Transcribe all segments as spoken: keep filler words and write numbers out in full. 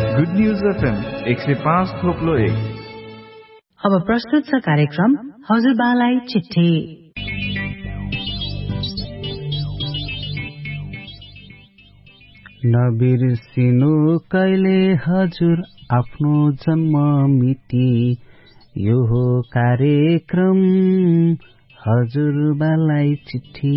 Good news FM एक सय पाँच थोप्लो एक। अब प्रस्तुत छ कार्यक्रम हजुरबालाई चिट्ठी। नबिर्सिनु कहिले हजुर आफ्नो जन्म मिति, यो हो कार्यक्रम हजुरबालाई चिट्ठी।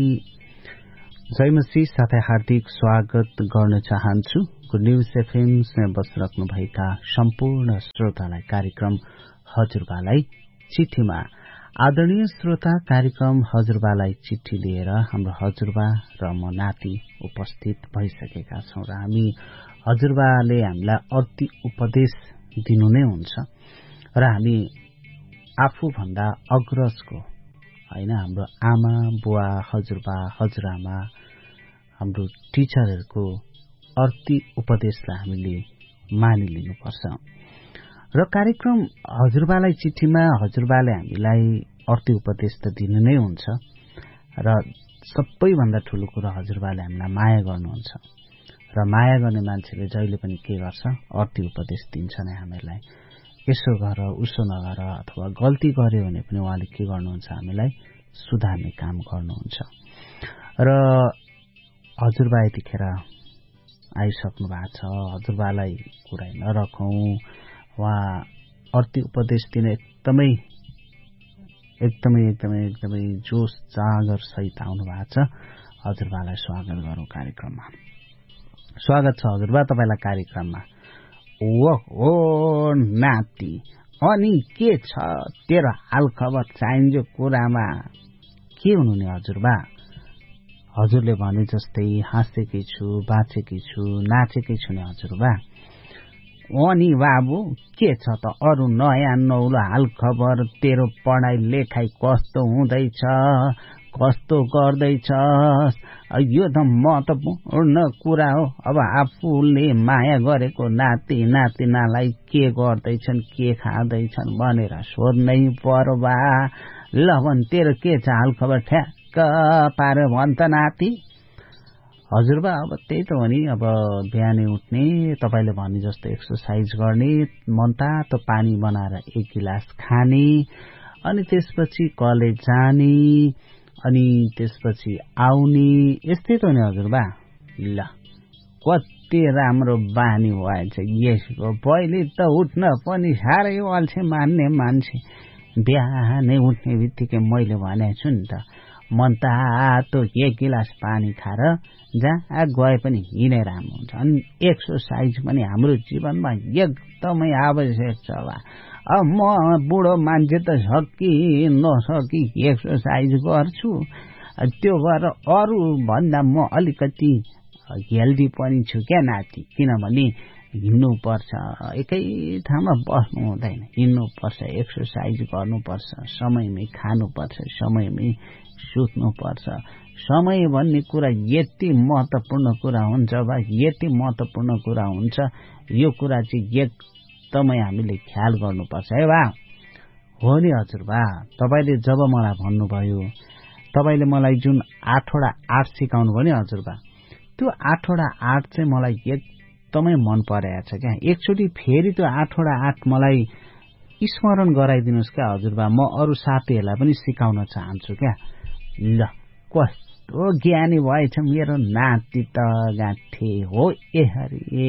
जय मसीह साथै हार्दिक स्वागत गर्न चाहन्छु गुड न्यूज एफएम मा बसिराख्नु भएका सम्पूर्ण श्रोतालाई कार्यक्रम हजुरबालाई चिट्ठीमा। आदरणीय श्रोता, कार्यक्रम हजुरबालाई चिट्ठी लिएर हाम्रो हजुरबा र म नाति उपस्थित भइसकेका छौं र हामी हजुरबाले हामीलाई अति उपदेश दिनु नै हुन्छ र हामी आफूभन्दा अग्रजको हैन हाम्रो आमा बुवा हजुरबा हजुरआमा हाम्रो टिचरहरूको अति उपदेशलाई हामीले मानिलिनुपर्छ र कार्यक्रम हजुरबालाई चिट्ठीमा हजुरबाले हामीलाई अति उपदेश त दिनु नै हुन्छ र सबैभन्दा ठूलो कुरा हजुरबाले हामीलाई माया गर्नुहुन्छ र माया गर्ने मान्छेले जहिले पनि के गर्छ, अति उपदेश दिन्छ नै हामीलाई। यसो गर उसो नगर अथवा गल्ती गर्यो भने पनि उहाँले के गर्नुहुन्छ, हामीलाई सुधार्ने काम गर्नुहुन्छ र हजुरबा यतिखेर आइसक्नु भएको छ। हजुरबालाई कुरा नरखौं, उहाँ अति उपदेश दिन एकदमै एकदमै एकदमै एकदमै जोश जागर सहित आउनु भएको छ। हजुरबालाई स्वागत गरौं कार्यक्रममा। स्वागत छ हजुरबा तपाईलाई कार्यक्रममा। ओ ओ नाति, अनि के छ तेरो हाल खबर चाहिन्छ कुरामा? के हुनु नि हजुरबा? हजुरले भने जस्तै हाँसेकै छु, बाँचेकै छु, नाचेकै छु नि हजुरबा। अनि बाबु के छ त अरू नयाँ नौलो हाल खबर? तेरो पढाइ लेखाइ कस्तो हुँदैछ, कस्तो गर्दैछस्? यो त महत्त्वपूर्ण कुरा हो। अब आफूले माया गरेको नाति नातिनालाई के गर्दैछन्, के खाँदैछन् भनेर सोध्नै पर्यो बा। ल भन्, तेरो के छ हाल खबर? ठ्याक्क पार्यो भन् त नाति। हजुरबा अब त्यही त हो नि, अब बिहानै उठ्ने, तपाईले भने जस्तो एक्सरसाइज गर्ने, मनतातो पानी बनाएर एक गिलास खाने, अनि त्यसपछि कलेज जाने, अनि त्यसपछि आउने, यस्तै त हो नि हजुरबा। ल कति राम्रो बानी भएछ यसको। पहिले त उठ्न पनि साह्रै अल्छे मान्ने मान्छे, बिहानै उठ्ने बित्तिकै मैले भनेको छु नि त, मनतातो एक गिलास पानी खाएर जहाँ गए पनि हिँडे राम्रो हुन्छ। अनि एक्सरसाइज पनि हाम्रो जीवनमा एकदमै आवश्यक छ बा। अब म बुढो मान्छे त सकि नसकि एक्सरसाइज गर्छु, त्यो गरेर अरू भन्दा म अलिकति हेल्दी पनि छु क्या नाति। किनभने हिँड्नुपर्छ, एकै ठाउँमा बस्नु हुँदैन, हिँड्नुपर्छ, एक्सरसाइज गर्नुपर्छ, समयमै खानुपर्छ, समयमै सुत्नुपर्छ। समय भन्ने कुरा यति महत्त्वपूर्ण कुरा हुन्छ बा, यति महत्त्वपूर्ण कुरा हुन्छ। यो कुरा चाहिँ एकदमै हामीले ख्याल गर्नुपर्छ है बा। हो नि हजुरबा, तपाईले जब मलाई भन्नुभयो, तपाईले मलाई जुन आठवटा आर्ट सिकाउनु भयो नि हजुरबा, त्यो आठवटा आर्ट चाहिँ मलाई एकदमै मन परेको छ क्या। एकचोटि फेरि त्यो आठवटा आर्ट मलाई स्मरण गराइदिनुहोस् क्या हजुरबा। म अरू साथीहरूलाई पनि सिकाउन चाहन्छु क्या। ल कस्तो ज्ञानी भएछ मेरो नाति त गाँठे हो। ए हरि ए,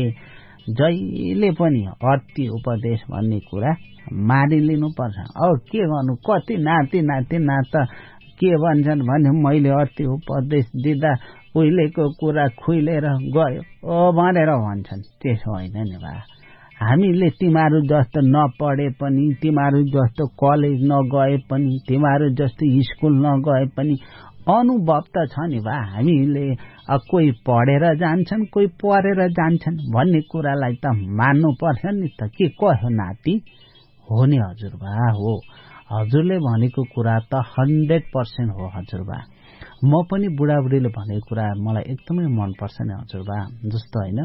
जहिले पनि अति उपदेश भन्ने कुरा मानिलिनुपर्छ। अब के गर्नु, कति नाति नाति नात के भन्छन् भने मैले अति उपदेश दिँदा उहिलेको कुरा खुइलेर गयो ओ भनेर भन्छन्। त्यसो होइन नि बा। हामीले तिमीहरू जस्तो नपढे पनि, तिमीहरू जस्तो कलेज नगए पनि, तिमीहरू जस्तो स्कुल नगए पनि अनुभव त छ नि बा। हामीले कोही पढेर जान्छन्, कोही पढेर जान्छन् भन्ने कुरालाई त मान्नु पर्छ नि त। के कहो नाति? हो नि हजुरबा, हो। हजुरले भनेको कुरा त हन्ड्रेड पर्सेन्ट हो हजुरबा। म पनि बुढाबुढीले भनेको कुरा मलाई एकदमै मनपर्छ नि हजुरबा। जस्तो होइन,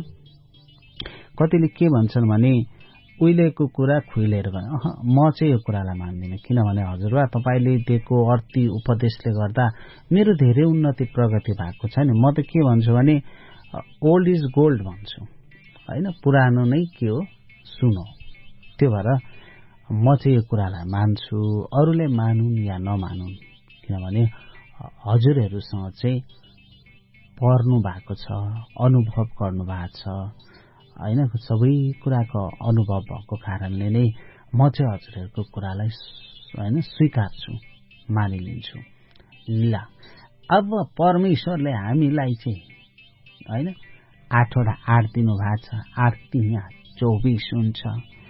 कतिले के भन्छन् भने उहिलेको कुरा खुइलेर गयो। अह, म चाहिँ यो कुरालाई मान्दिनँ। किनभने हजुरबा तपाईले दिएको अति उपदेशले गर्दा मेरो धेरै उन्नति प्रगति भएको छ नि। म त के भन्छु भने ओल्ड इज गोल्ड भन्छु। होइन पुरानो नै के हो सुनो। त्यो भएर म चाहिँ यो कुरालाई मान्छु, अरूले मानुन् या नमानुन्, किनभने हजुरहरूसँग चाहिँ पढ्नु भएको छ, अनुभव गर्नु भएको छ होइन, सबै कुराको अनुभव भएको कारणले नै म चाहिँ हजुरहरूको कुरालाई होइन स्वीकार्छु, मानिलिन्छु। ल अब परमेश्वरले हामीलाई चाहिँ होइन आठवटा आठ दिनु भएको छ, आठ तिन चौबिस हुन्छ,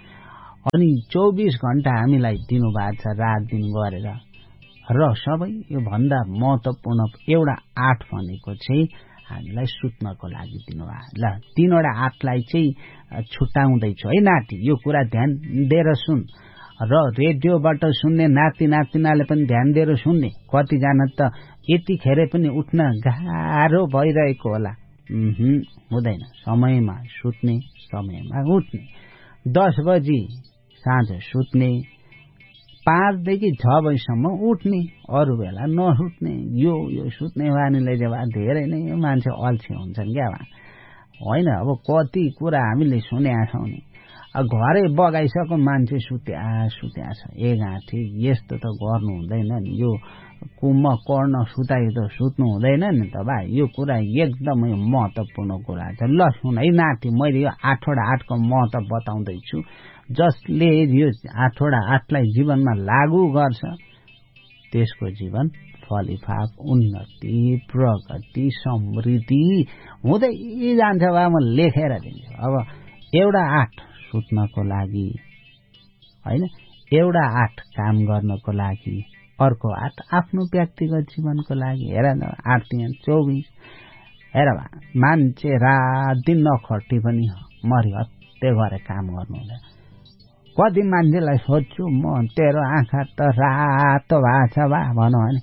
अनि चौबिस घण्टा हामीलाई दिनुभएको छ रात दिन गरेर। र सबै यो भन्दा महत्त्वपूर्ण एउटा आठ भनेको चाहिँ हामीलाई सुत्नको लागि दिनुभयो। ल तीनवटा आठलाई चाहिँ छुट्याउँदैछु है नाति, यो कुरा ध्यान दिएर सुन, र रेडियोबाट सुन्ने नाति नातिनाले पनि ध्यान दिएर सुन्ने। कतिजना त यतिखेर पनि उठ्न गाह्रो भइरहेको होला, हुँदैन, समयमा सुत्ने समयमा उठ्ने, दस बजी साँझ सुत्ने, पाँचदेखि छ बजीसम्म उठ्ने, अरू बेला नसुत्ने। यो यो सुत्ने बानीले चाहिँ धेरै नै मान्छे अल्छी हुन्छन् क्या होइन। अब कति कुरा हामीले सुनेका छौँ नि, घरै बगाइसक्यो मान्छे सुत्या सुत्या छ, ए गाँठी यस्तो त गर्नु हुँदैन नि, यो कुम कर्ण सुताइ त सुत्नु हुँदैन नि त भाइ, यो कुरा एकदमै महत्त्वपूर्ण कुरा छ। ल सुन है नाति, मैले यो आठवटा आठको महत्त्व बताउँदैछु। जसले यो आठवटा आठलाई जीवनमा लागू गर्छ त्यसको जीवन फलिफाप, उन्नति, प्रगति, समृद्धि हुँदै जान्छ। बा म लेखेर दिन्छु। अब एउटा आठ सुत्नको लागि होइन, एउटा आठ काम गर्नको लागि, अर्को आठ आफ्नो व्यक्तिगत जीवनको लागि। हेर न आठ तिन चौबिस। हेर बा मान्छे रात दिन नखटी पनि मरि हत्ते गरे काम गर्नु हुँदैन। कति मान्छेलाई सोध्छु म, तेरो आँखा त रातो भएको छ बा भनौँ भने,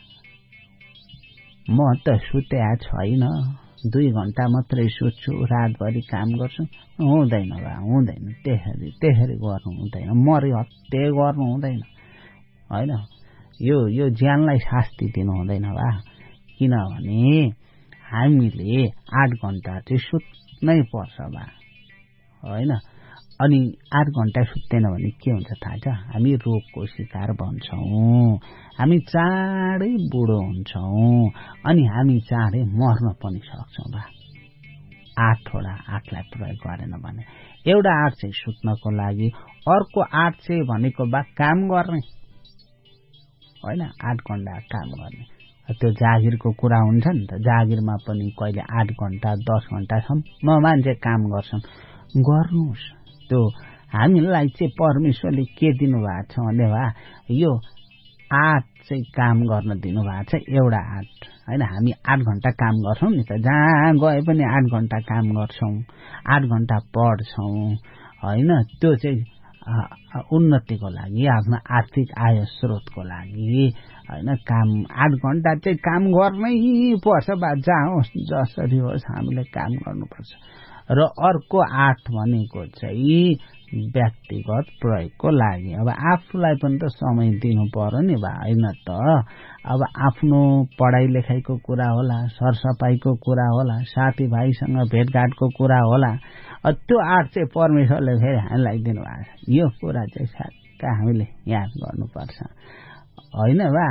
म त सुत्या छैन, दुई घण्टा मात्रै सुत्छु, रातभरि काम गर्छु। हुँदैन बा हुँदैन, त्यसरी त्यसरी गर्नु हुँदैन, मरि हत्ते गर्नु हुँदैन होइन। यो यो ज्यानलाई शास्ति दिनु हुँदैन बा, किनभने हामीले आठ घण्टा चाहिँ सुत्नै पर्छ बा होइन। अनि आठ घण्टा सुत्दैन भने के हुन्छ थाहा छ? हामी रोगको शिकार बन्छौँ, हामी चाँडै बुढो हुन्छौँ, अनि हामी चाँडै मर्न पनि सक्छौँ बा। आठवटा आठलाई प्रयोग गरेन भने। एउटा आठ चाहिँ सुत्नको लागि, अर्को आठ चाहिँ भनेको बा काम गर्ने होइन, आठ घण्टा काम गर्ने। त्यो जागिरको कुरा हुन्छ नि त, जागिरमा पनि कहिले आठ घण्टा दस घण्टासम्म मान्छे काम गर्छन्। गर्नुहोस्, त्यो हामीलाई चाहिँ परमेश्वरले के दिनुभएको छ भने बा यो आठ चाहिँ काम गर्न दिनुभएको छ, एउटा आठ होइन। हामी आठ घण्टा काम गर्छौँ नि त, जहाँ गए पनि आठ घण्टा काम गर्छौँ, आठ घण्टा पढ्छौँ होइन। त्यो चाहिँ उन्नतिको लागि, आफ्नो आर्थिक आय स्रोतको लागि होइन। काम आठ घण्टा चाहिँ काम गर्नै पर्छ बा, जहाँ होस् जसरी होस् हामीले काम गर्नुपर्छ। र अर्को आठ भनेको चाहिँ व्यक्तिगत प्रयोगको लागि। अब आफूलाई पनि त समय दिनु पर्यो नि बा होइन त। अब आफ्नो पढाइ लेखाइको कुरा होला, सरसफाइको कुरा होला, साथीभाइसँग भेटघाटको कुरा होला, त्यो आठ चाहिँ परमेश्वरले फेरि हामीलाई दिनुभएको छ। यो कुरा चाहिँ ठ्याक्क हामीले याद गर्नुपर्छ होइन बा।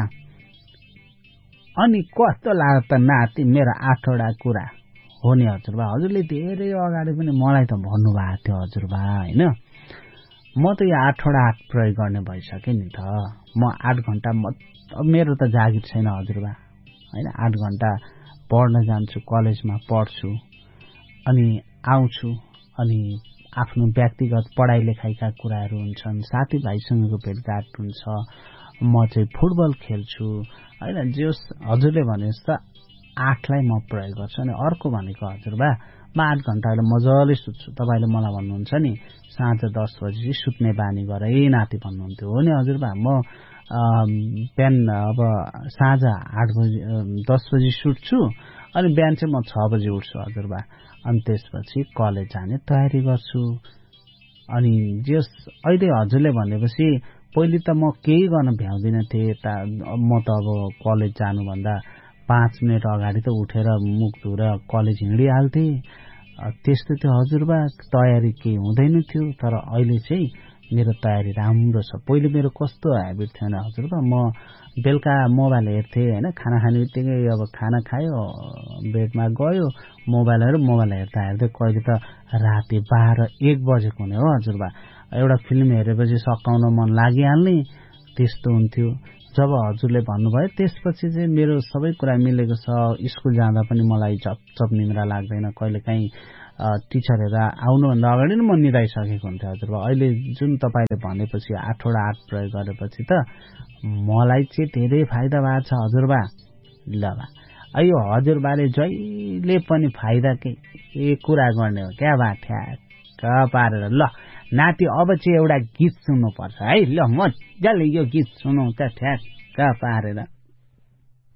अनि कस्तो लाग्यो त नाति मेरो आठवटा कुरा हो नि हजुरबा? हजुरले धेरै अगाडि पनि मलाई त भन्नुभएको थियो हजुरबा होइन। म त यो आठवटा आठ प्रयोग गर्ने भइसकेँ नि त। म आठ घण्टा म मेरो त जागिर छैन हजुरबा होइन। आठ घण्टा पढ्न जान्छु, कलेजमा पढ्छु, अनि आउँछु, अनि आफ्नो व्यक्तिगत पढाइ लेखाइका कुराहरू हुन्छन्, साथीभाइसँगको भेटघाट हुन्छ, म चाहिँ फुटबल खेल्छु होइन। जस हजुरले भने जस्तो आठलाई म प्रयोग गर्छु। अनि अर्को भनेको हजुरबा म आठ घण्टाले मजाले सुत्छु। तपाईँले मलाई भन्नुहुन्छ नि साँझ दस बजी सुत्ने बानी गर है नाति भन्नुहुन्थ्यो। हो नि हजुरबा, म बिहान अब साँझ आठ बजी दस बजी सुत्छु, अनि बिहान चाहिँ म छ बजी उठ्छु हजुरबा। अनि त्यसपछि कलेज जाने तयारी गर्छु। अनि जस अहिले हजुरले भनेपछि पहिले त म केही गर्न भ्याउँदिनँ थिएँ यता। म त अब कलेज जानुभन्दा पाँच मिनट अगाडि त उठेर मुख धुएर कलेज हिँडिहाल्थेँ त्यस्तो थियो हजुरबा, तयारी केही हुँदैन थियो। तर अहिले चाहिँ मेरो तयारी राम्रो छ। पहिले मेरो कस्तो ह्याबिट थियो भने हजुरबा, म बेलुका मोबाइल हेर्थेँ होइन, खाना खाने बित्तिकै अब खाना खायो, बेडमा गयो, मोबाइल हेऱ्यो, मोबाइल हेर्दा हेर्दै कहिले त राति बाह्र एक बजेको हुने हो हजुरबा। एउटा फिल्म हेरेपछि सकाउन मन लागिहाल्ने, त्यस्तो हुन्थ्यो। जब हजुरले भन्नुभयो त्यसपछि चाहिँ मेरो सबै कुरा मिलेको छ। स्कुल जाँदा पनि मलाई झपझप निद्रा लाग्दैन। कहिलेकाहीँ टिचरहरू आउनुभन्दा अगाडि नै म निदाइसकेको हुन्थ्यो हजुरबा। अहिले जुन तपाईँले भनेपछि आठवटा आठ प्रयोग गरेपछि त मलाई चाहिँ धेरै फाइदा भएको छ हजुरबा। ल बा, यो हजुरबाले जहिले पनि फाइदाकै कुरा गर्ने हो क्या बा, ठ्याक्क पारेर। ल नाति, अब चाहिँ एउटा गीत सुन्नुपर्छ है। ल मजाले यो गीत सुनौ त ठ्याक्क पारेर।